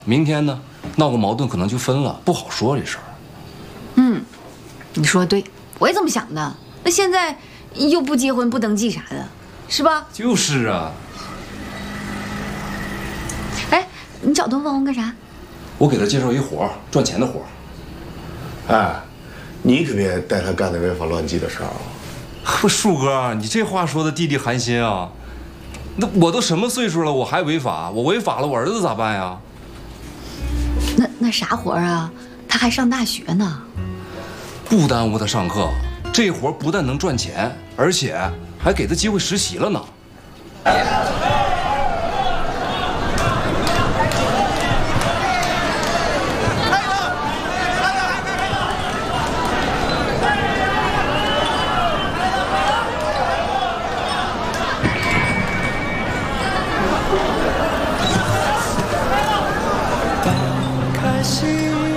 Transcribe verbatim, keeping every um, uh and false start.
明天呢，闹个矛盾可能就分了，不好说这事儿。 嗯，你说的对，我也这么想的。那现在又不结婚不登记啥的，是吧？ 就是啊。 哎，你找东方干啥？ 我给他介绍一活儿，赚钱的活儿。 哎，你可别带他干那违法乱纪的事儿啊！ 不，树哥，你这话说的弟弟寒心啊。那我都什么岁数了，我还违法？我违法了，我儿子咋办呀？ 那那啥活啊？他还上大学呢。 不耽误他上课，这活不但能赚钱，而且还给他机会实习了呢。 打开心